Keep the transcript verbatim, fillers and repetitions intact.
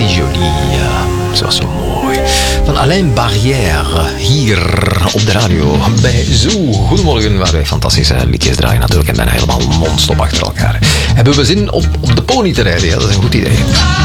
C'est joli. Ja, zo, zo mooi. Van Alain Barrière, hier op de radio bij Zoo. Goedemorgen, waar wij fantastische liedjes draaien natuurlijk en bijna helemaal non-stop achter elkaar. Hebben we zin op, op de pony te rijden? Ja, dat is een goed idee.